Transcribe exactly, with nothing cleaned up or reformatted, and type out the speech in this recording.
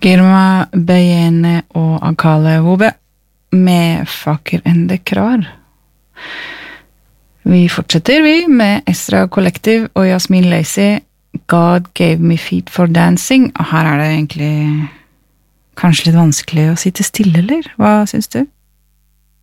Girma Beyene og Akale Hobe med Faker ende krar. Vi fortsetter vi med Estra Collective og Jasmin Lacey, God Gave Me Feet for Dancing. Og her er det egentlig kanskje litt vanskelig å sitte stille, eller? Hva synes du?